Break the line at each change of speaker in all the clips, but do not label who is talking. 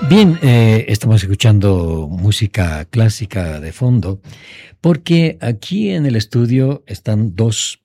Bien, estamos escuchando música clásica de fondo porque aquí en el estudio están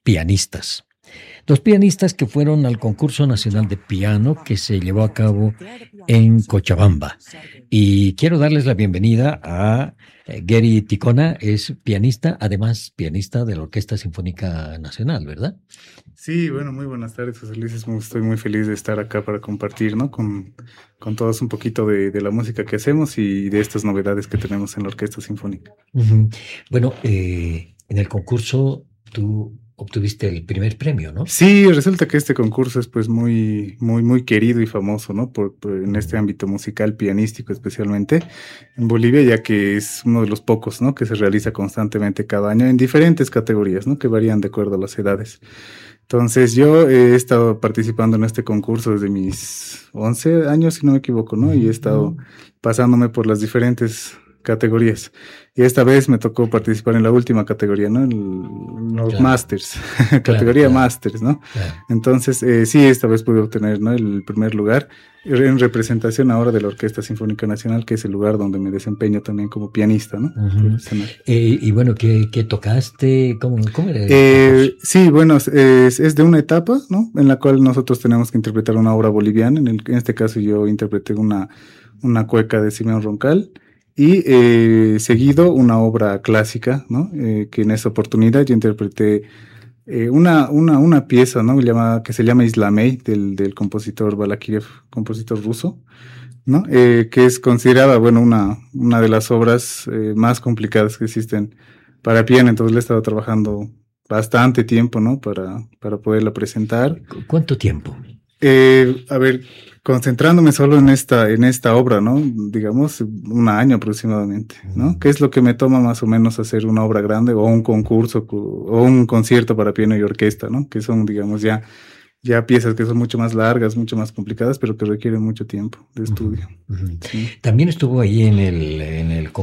dos pianistas que fueron al concurso nacional de piano que se llevó a cabo en Cochabamba. Y quiero darles la bienvenida a Gary Ticona, es pianista, además pianista de la Orquesta Sinfónica Nacional, ¿verdad?
Sí, bueno, muy buenas tardes, José Luis. Estoy muy feliz de estar acá para compartir, ¿no? Con todos un poquito de la música que hacemos y de estas novedades que tenemos en la Orquesta Sinfónica.
Ujú. Bueno, en el concurso tú obtuviste el primer premio, ¿no?
Sí, resulta que este concurso es pues muy querido y famoso, ¿no? En este ámbito musical, pianístico especialmente en Bolivia, ya que es uno de los pocos, ¿no? Que se realiza constantemente cada año en diferentes categorías, ¿no? Que varían de acuerdo a las edades. Entonces yo he estado participando en este concurso desde mis 11 años, si no me equivoco, ¿no? Y he estado pasándome por las diferentes categorías. Y esta vez me tocó participar en la última categoría, ¿no? Los
Claro,
Masters,
claro,
categoría
claro,
Masters, ¿no?
claro.
Entonces, sí, esta vez pude obtener, ¿no? El primer lugar en representación ahora de la Orquesta Sinfónica Nacional, que es el lugar donde me desempeño también como pianista, ¿no?
Ujú.
Profesional.
Y bueno, ¿qué tocaste? ¿Cómo era el concurso?
Sí, bueno, es de una etapa, ¿no? En la cual nosotros tenemos que interpretar una obra boliviana. En este caso yo interpreté una cueca de Simeón Roncal y seguido una obra clásica, ¿no? Que en esa oportunidad yo interpreté una pieza, ¿no? Que se llama Islamey del compositor Balakirev, compositor ruso, ¿no? Que es considerada, bueno, una de las obras más complicadas que existen para piano. Entonces le he estado trabajando bastante tiempo, ¿no? Para poderla presentar.
¿Cuánto tiempo?
A ver, concentrándome solo en esta obra, ¿no? Digamos, un año aproximadamente, ¿no? ¿Qué es lo que me toma más o menos hacer una obra grande o un concurso o un concierto para piano y orquesta, ¿no? Que son, digamos, ya piezas que son mucho más largas, mucho más complicadas, pero que requieren mucho tiempo de
Ujú,
estudio.
ujú.
Sí.
También estuvo ahí en el